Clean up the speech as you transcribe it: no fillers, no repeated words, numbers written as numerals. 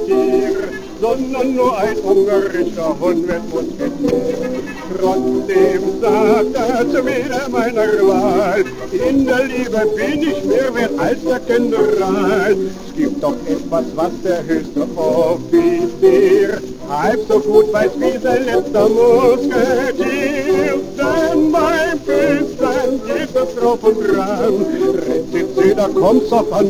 Tier, sondern nur ein ungerechter Hund wird musketiert. Trotzdem sagt er zu mir meiner Wahl, in der Liebe bin ich mehr wert als der General. Es gibt doch etwas, was der höchste Offizier halb so gut weiß wie sein letzter Musketier. Denn beim Küssen geht es drauf und dran, Rezit, da kommt's auf an